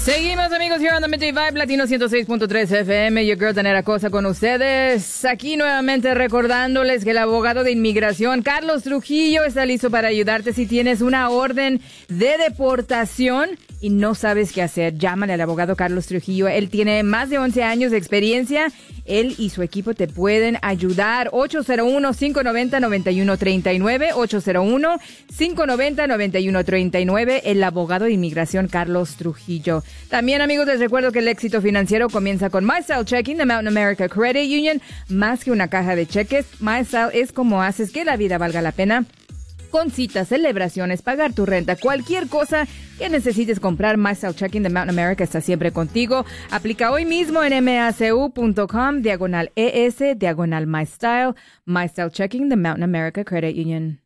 Seguimos, amigos, here on the Midday Vibe, Latino 106.3 FM. Your girl Danera Cosa con ustedes. Aquí nuevamente recordándoles que el abogado de inmigración, Carlos Trujillo, está listo para ayudarte si tienes una orden de deportación y no sabes qué hacer. Llámale al abogado Carlos Trujillo. Él tiene más de 11 años de experiencia. Él y su equipo te pueden ayudar. 801-590-9139. 801-590-9139. El abogado de inmigración, Carlos Trujillo. También, amigos, les recuerdo que el éxito financiero comienza con MyStyle Checking de Mountain America Credit Union. Más que una caja de cheques, MyStyle es como haces que la vida valga la pena. Con citas, celebraciones, pagar tu renta, cualquier cosa que necesites comprar, MyStyle Checking de Mountain America está siempre contigo. Aplica hoy mismo en macu.com/ES/MyStyle. MyStyle Checking de Mountain America Credit Union.